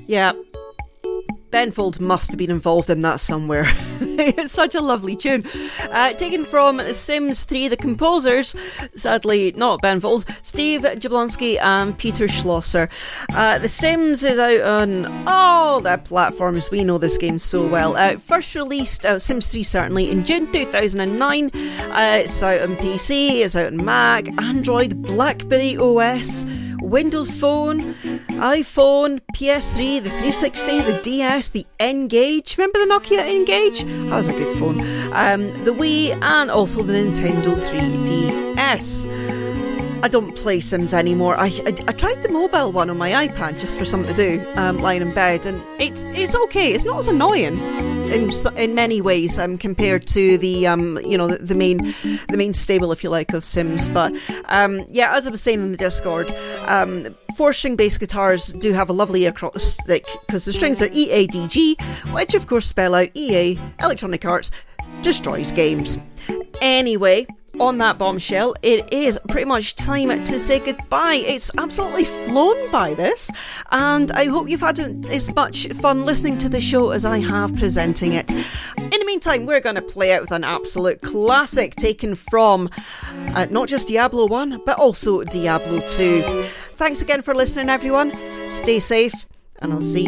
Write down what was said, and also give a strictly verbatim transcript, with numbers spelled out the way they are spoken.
Yeah. Ben Folds must have been involved in that somewhere. It's such a lovely tune. Uh, taken from The Sims three, the composers, sadly not Ben Folds, Steve Jablonski and Peter Schlosser. Uh, the Sims is out on all the platforms. We know this game so well. Uh, first released, uh, Sims three certainly, in June two thousand nine. Uh, it's out on P C, it's out on Mac, Android, BlackBerry O S, Windows Phone, iPhone, P S three, the three sixty, the D S, the N-Gage. Remember the Nokia N-Gage? That was a good phone. Um, the Wii, and also the Nintendo three D S. I don't play Sims anymore. I, I, I tried the mobile one on my iPad just for something to do, um, lying in bed, and it's it's okay. It's not as annoying in in many ways um, compared to the um you know the, the main the main stable, if you like, of Sims. But um, yeah, as I was saying in the Discord, um, four-string bass guitars do have a lovely acoustic because the strings are E A D G, which of course spell out E A, Electronic Arts, destroys games. Anyway, on that bombshell, it is pretty much time to say goodbye. It's absolutely flown by this, and I hope you've had as much fun listening to the show as I have presenting it. In the meantime, we're going to play out with an absolute classic taken from uh, not just Diablo one, but also Diablo two. Thanks again for listening, everyone. Stay safe, and I'll see